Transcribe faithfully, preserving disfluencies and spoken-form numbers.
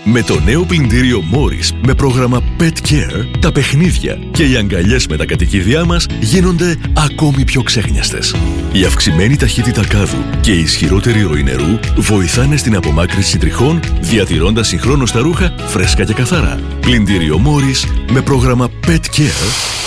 Με το νέο πλυντήριο Morris με πρόγραμμα Pet Care, τα παιχνίδια και οι αγκαλιές με τα κατοικίδια μας γίνονται ακόμη πιο ξέχνιαστες. Η αυξημένη ταχύτητα κάδου και η ισχυρότερη ροή νερού βοηθάνε στην απομάκρυνση τριχών, διατηρώντας συγχρόνως τα ρούχα φρέσκα και καθαρά. Πλυντήριο Morris με πρόγραμμα Pet Care